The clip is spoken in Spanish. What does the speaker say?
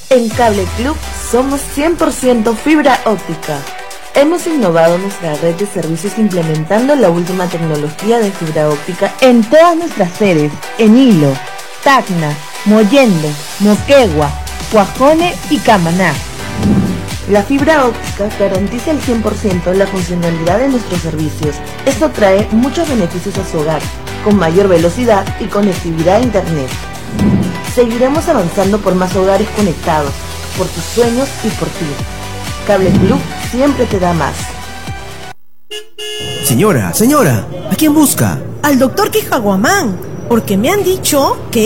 En Cable Club somos 100% fibra óptica. Hemos innovado nuestra red de servicios implementando la última tecnología de fibra óptica en todas nuestras sedes, en Hilo, Tacna, Mollendo, Moquegua, Cuajone y Camaná. La fibra óptica garantiza al 100% la funcionalidad de nuestros servicios. Esto trae muchos beneficios a su hogar, con mayor velocidad y conectividad a internet. Seguiremos avanzando por más hogares conectados, por tus sueños y por ti. Cable Club siempre te da más. Señora, ¿a quién busca? Al doctor Quijaguamán, porque me han dicho que